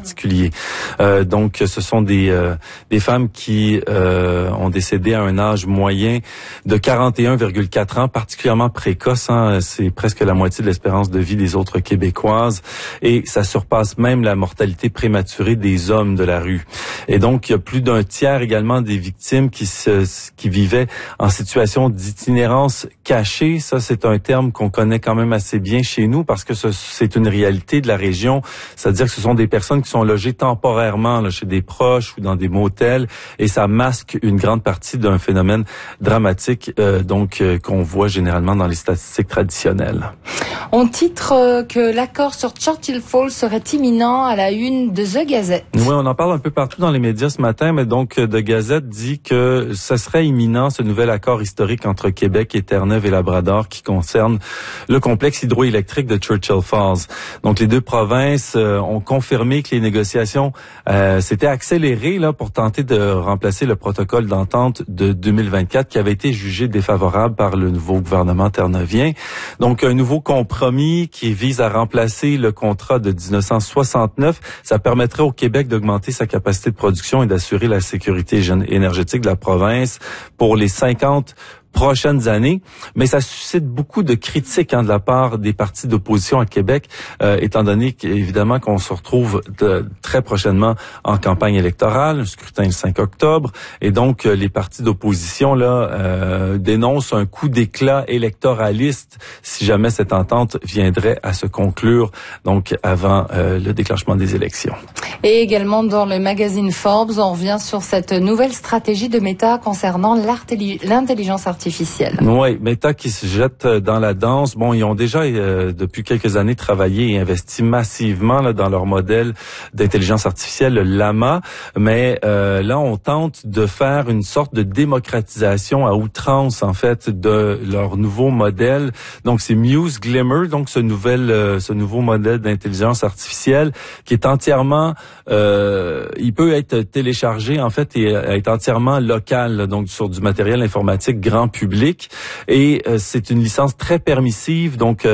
particulier. Donc, ce sont des femmes qui ont décédé à un âge moyen de 41,4 ans, particulièrement précoce. Hein, c'est presque la moitié de l'espérance de vie des autres Québécoises. Et ça surpasse même la mortalité prématurée des hommes de la rue. Et donc, il y a plus d'un tiers également des victimes qui vivaient en situation d'itinérance cachée. Ça, c'est un terme qu'on connaît quand même assez bien chez nous parce que c'est une réalité de la région. C'est-à-dire que ce sont des personnes qui sont logées temporairement là, chez des proches ou dans des motels et ça masque une grande partie d'un phénomène dramatique qu'on voit généralement dans les statistiques traditionnelles. On titre que l'accord sur Churchill Falls serait imminent à la une de The Gazette. Oui, on en parle un peu partout dans les médias ce matin, mais donc The Gazette dit que ce serait imminent, ce nouvel accord historique entre Québec et Terre-Neuve et Labrador qui concerne le complexe hydroélectrique de Churchill Falls. Donc les deux provinces ont confirmé que les négociations s'étaient accélérées là pour tenter de remplacer le protocole d'entente de 2024 qui avait été jugé défavorable par le nouveau gouvernement terneuvien. Donc un nouveau compromis qui vise à remplacer le contrat de 1969. Ça permettrait au Québec d'augmenter sa capacité de production et d'assurer la sécurité énergétique de la province pour les 50 prochaines années, mais ça suscite beaucoup de critiques de la part des partis d'opposition à Québec, étant donné qu'évidemment qu'on se retrouve très prochainement en campagne électorale, un scrutin le 5 octobre, et donc les partis d'opposition là dénoncent un coup d'éclat électoraliste si jamais cette entente viendrait à se conclure donc avant le déclenchement des élections. Et également dans le magazine Forbes, on revient sur cette nouvelle stratégie de Meta concernant l'intelligence artificielle. Oui, Meta qui se jette dans la danse. Bon, ils ont déjà depuis quelques années travaillé et investi massivement là, dans leur modèle d'intelligence artificielle, le Llama, mais là on tente de faire une sorte de démocratisation à outrance en fait de leur nouveau modèle. Donc c'est Muse Glimmer, donc ce nouveau modèle d'intelligence artificielle qui est entièrement il peut être téléchargé en fait et être entièrement local là, donc sur du matériel informatique grand public et c'est une licence très permissive donc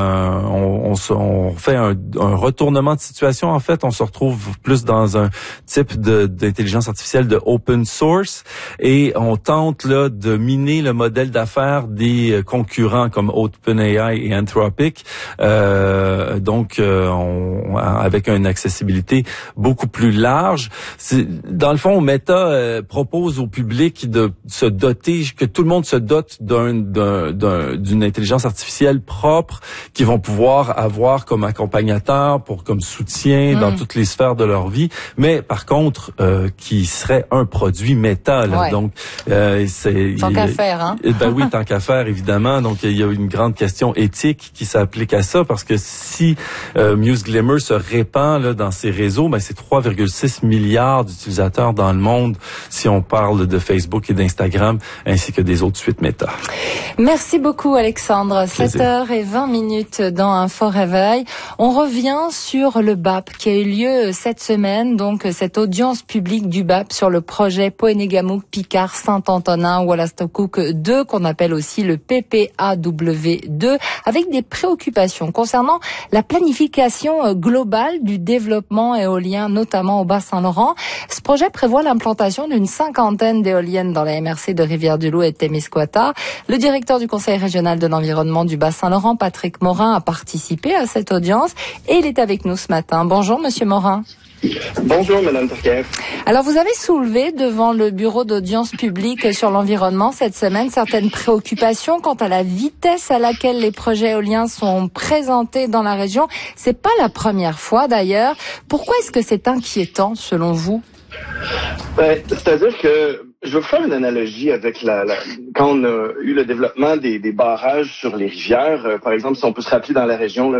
on fait un retournement de situation en fait on se retrouve plus dans un type d'intelligence artificielle de open source et on tente là de miner le modèle d'affaires des concurrents comme OpenAI et Anthropic avec une accessibilité beaucoup plus large. Dans le fond, Meta propose au public de se doter, que tout le monde se dote d'une intelligence artificielle propre qu'ils vont pouvoir avoir comme accompagnateur, comme soutien dans toutes les sphères de leur vie, mais par contre, qui serait un produit Meta. Là. Ouais. Donc, tant qu'à faire, hein? Ben oui, tant qu'à faire, évidemment. Donc, il y a une grande question éthique qui s'applique à ça, parce que si Muse Glimmer se répand là, dans ces réseaux, ben c'est 3,6 milliards d'utilisateurs dans le monde, si on parle de Facebook et d'Instagram, ainsi que des autres suites Meta. Merci beaucoup, Alexandre. Plaisir. 7h20 dans Info Réveil. On revient sur le BAP qui a eu lieu cette semaine, donc cette audience publique du BAP sur le projet Poenégamouk, Picard, Saint-Antonin, Wolastoquk 2, qu'on appelle aussi le PPAW2, avec des préoccupations concernant la planification globale du développement éolien, notamment au Bas-Saint-Laurent. Ce projet prévoit l'implantation d'une 50aine d'éoliennes dans la MRC de Rivière-du-Loup et Témiscouata. Le directeur du Conseil régional de l'environnement du Bas-Saint-Laurent, Patrick Morin, a participé à cette audience et il est avec nous ce matin. Bonjour, Monsieur Morin. Bonjour, Madame Turquet. Alors, vous avez soulevé devant le bureau d'audience publique sur l'environnement cette semaine certaines préoccupations quant à la vitesse à laquelle les projets éoliens sont présentés dans la région. C'est pas la première fois d'ailleurs. Pourquoi est-ce que c'est inquiétant selon vous? C'est-à-dire que je veux faire une analogie avec quand on a eu le développement des barrages sur les rivières. Par exemple, si on peut se rappeler dans la région,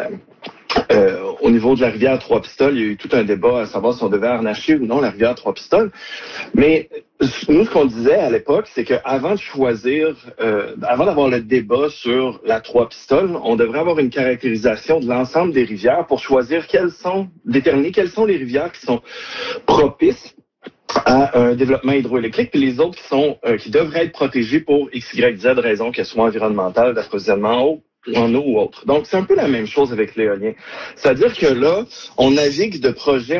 au niveau de la rivière Trois-Pistoles, il y a eu tout un débat à savoir si on devait harnacher ou non la rivière Trois-Pistoles. Mais nous, ce qu'on disait à l'époque, c'est qu'avant de choisir, avant d'avoir le débat sur la Trois-Pistoles, on devrait avoir une caractérisation de l'ensemble des rivières pour choisir déterminer quelles sont les rivières qui sont propices à un développement hydroélectrique, puis les autres qui devraient être protégées pour X, Y, Z raisons, qu'elles soient environnementales, d'approvisionnement en eau ou autre. Donc, c'est un peu la même chose avec l'éolien. C'est-à-dire que là, on navigue de projet